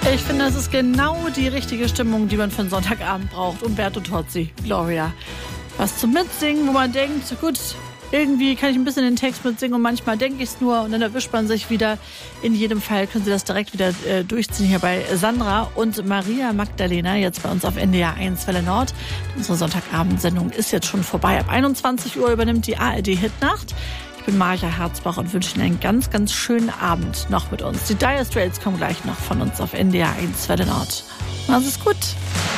Ich finde, das ist genau die richtige Stimmung, die man für einen Sonntagabend braucht. Umberto Tozzi, Gloria. Was zum Mitsingen, wo man denkt, gut, irgendwie kann ich ein bisschen den Text mitsingen und manchmal denke ich es nur und dann erwischt man sich wieder. In jedem Fall können Sie das direkt wieder durchziehen hier bei Sandra und Maria Magdalena, jetzt bei uns auf NDR 1 Welle Nord. Unsere Sonntagabendsendung ist jetzt schon vorbei. Ab 21 Uhr übernimmt die ARD Hitnacht. Ich bin Marja Herzbach und wünsche Ihnen einen ganz, ganz schönen Abend noch mit uns. Die Dire Straits kommen gleich noch von uns auf NDR 1 Welle Nord. Machen Sie es gut.